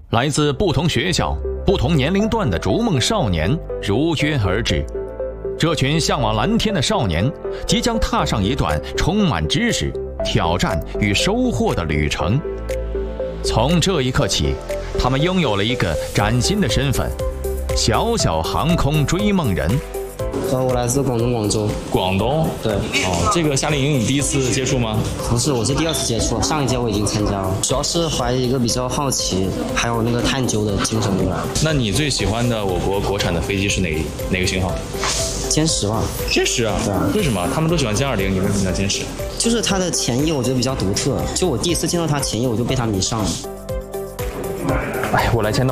来自不同学校、不同年龄段的逐梦少年如约而至。这群向往蓝天的少年，即将踏上一段充满知识、挑战与收获的旅程。从这一刻起，他们拥有了一个崭新的身份——小小航空追梦人。 我来自广东广州。 广东？ 对。 哦，这个夏令营你第一次接触吗？ 不是，我是第2次接触，上一届我已经参加了。主要是怀着一个比较好奇，还有那个探究的精神过来。 那你最喜欢的我国国产的飞机是哪个型号？ 歼10吧。 歼10啊？ 对啊。 为什么？他们都喜欢歼20，你为什么喜欢歼10？ 就是它的前翼，我觉得比较独特。就我第一次见到它前翼，我就被它迷上了。 哎，我来签到。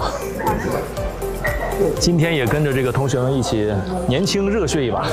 今天也跟着这个同学们一起年轻热血一把。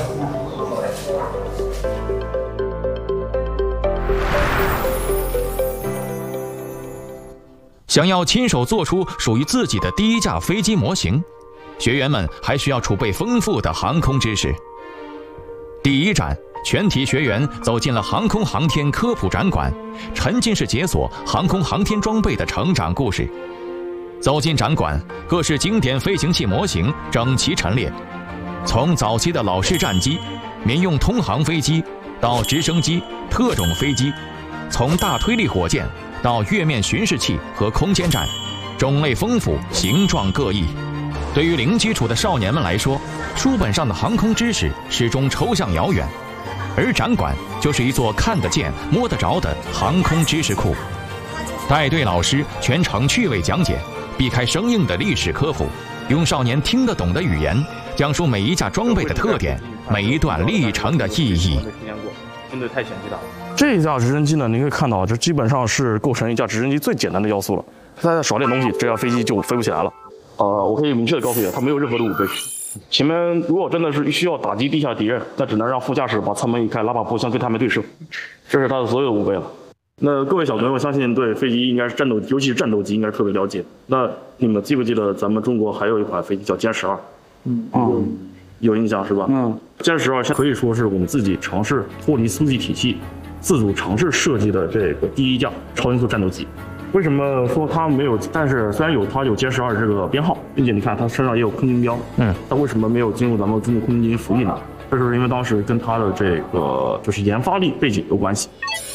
想要亲手做出属于自己的第一架飞机模型，学员们还需要储备丰富的航空知识。第一站，全体学员走进了航空航天科普展馆，沉浸式解锁航空航天装备的成长故事。走进展馆，各式经典飞行器模型整齐陈列，从早期的老式战机、民用通航飞机到直升机、特种飞机，从大推力火箭到月面巡视器和空间站，种类丰富，形状各异。对于零基础的少年们来说，书本上的航空知识始终抽象遥远，而展馆就是一座看得见、摸得着的航空知识库。带队老师全程趣味讲解，避开生硬的历史科普，用少年听得懂的语言讲述每一架装备的特点，每一段历程的意义。 军队太嫌弃大了。这一架直升机呢，你可以看到，这基本上是构成一架直升机最简单的要素了。它再少点东西，这架飞机就飞不起来了。我可以明确的告诉你，它没有任何的武备。前面如果真的是需要打击地下敌人，那只能让副驾驶把舱门一开，拉把步枪跟他们对射，这是它的所有的武备了。那各位小朋友，相信对飞机应该是尤其是战斗机应该是特别了解。那你们记不记得咱们中国还有一款飞机叫歼12？有印象是吧？歼12可以说是我们自己尝试脱离苏 G 体系，自主尝试设计的这个第一架超音速战斗机。为什么说它没有？但是虽然它有歼12这个编号，并且你看它身上也有空军标，它为什么没有进入咱们中国空军服役呢？这就是因为当时跟它的这个就是研发力背景有关系。